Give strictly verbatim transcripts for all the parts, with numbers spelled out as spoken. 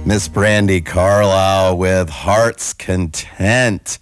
Miss Brandi Carlile with Heart's Content.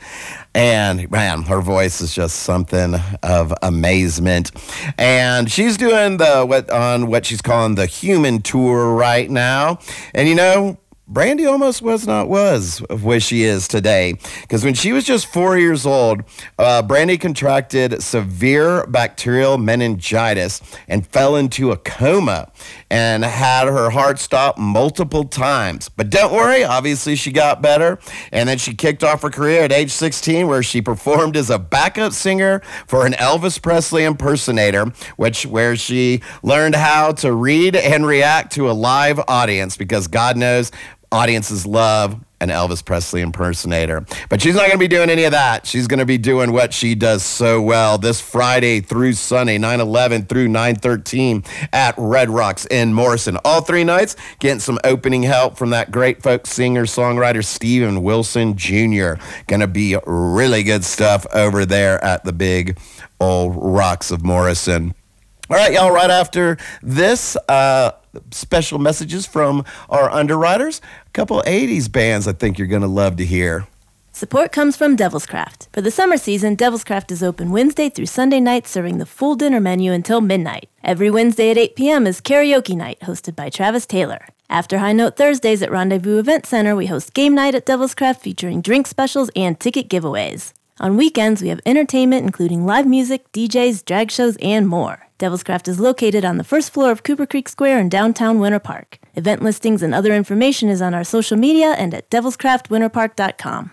And man, her voice is just something of amazement. And she's doing the what on what she's calling the Human Tour right now. And you know, Brandi almost was not was of where she is today. Because when she was just four years old, uh, Brandi contracted severe bacterial meningitis and fell into a coma and had her heart stop multiple times. But don't worry, obviously she got better. And then she kicked off her career at age sixteen, where she performed as a backup singer for an Elvis Presley impersonator, which where she learned how to read and react to a live audience, because God knows audiences love an Elvis Presley impersonator. But she's not going to be doing any of that. She's going to be doing what she does so well this Friday through Sunday, nine eleven through nine thirteen at Red Rocks in Morrison. All three nights, getting some opening help from that great folk singer-songwriter Steven Wilson Junior Going to be really good stuff over there at the big old Rocks of Morrison. All right, y'all, right after this, uh, special messages from our underwriters. A couple eighties bands I think you're going to love to hear. Support comes from Devil's Craft. For the summer season, Devil's Craft is open Wednesday through Sunday nights, serving the full dinner menu until midnight. Every Wednesday at eight p.m. is karaoke night, hosted by Travis Taylor. After High Note Thursdays at Rendezvous Event Center, we host game night at Devil's Craft, featuring drink specials and ticket giveaways. On weekends, we have entertainment, including live music, D Js, drag shows, and more. Devil's Craft is located on the first floor of Cooper Creek Square in downtown Winter Park. Event listings and other information is on our social media and at devils craft winter park dot com.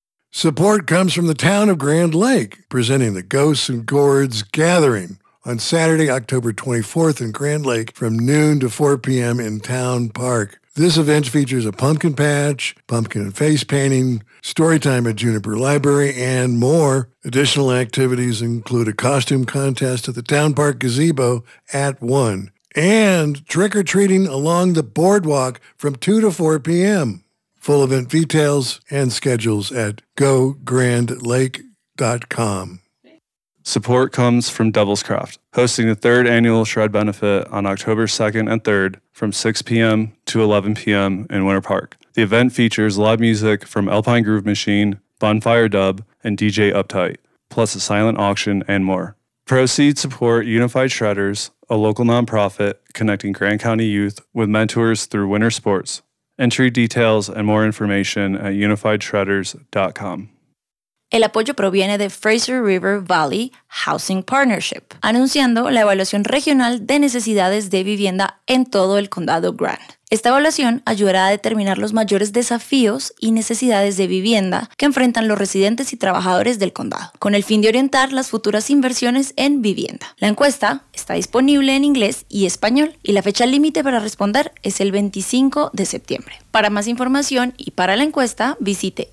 Support comes from the town of Grand Lake, presenting the Ghosts and Gourds Gathering on Saturday, October twenty-fourth in Grand Lake from noon to four p.m. in Town Park. This event features a pumpkin patch, pumpkin and face painting, story time at Juniper Library, and more. Additional activities include a costume contest at the Town Park Gazebo at one, and trick-or-treating along the boardwalk from two to four p.m. Full event details and schedules at go grand lake dot com. Support comes from Devil's Craft, hosting the third annual Shred Benefit on October second and third from six p.m. to eleven p.m. in Winter Park. The event features live music from Alpine Groove Machine, Bonfire Dub, and D J Uptight, plus a silent auction and more. Proceeds support Unified Shredders, a local nonprofit connecting Grand County youth with mentors through winter sports. Entry details and more information at unified shredders dot com. El apoyo proviene de Fraser River Valley Housing Partnership, anunciando la evaluación regional de necesidades de vivienda en todo el condado Grant. Esta evaluación ayudará a determinar los mayores desafíos y necesidades de vivienda que enfrentan los residentes y trabajadores del condado, con el fin de orientar las futuras inversiones en vivienda. La encuesta está disponible en inglés y español, y la fecha límite para responder es el veinticinco de septiembre. Para más información y para la encuesta, visite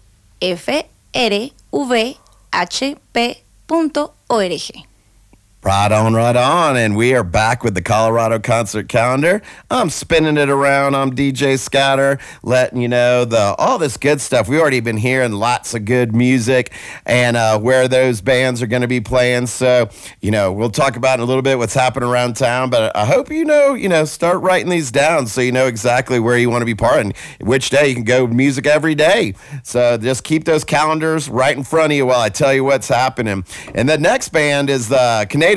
f r v h p punto org. Right on, right on. And we are back with the Colorado Concert Calendar. I'm spinning it around. I'm D J Scatter, letting you know the all this good stuff. We've already been hearing lots of good music and uh, where those bands are going to be playing. So, you know, we'll talk about in a little bit what's happening around town. But I hope you know, you know, start writing these down so you know exactly where you want to be partying, which day you can go music every day. So just keep those calendars right in front of you while I tell you what's happening. And the next band is the Canadian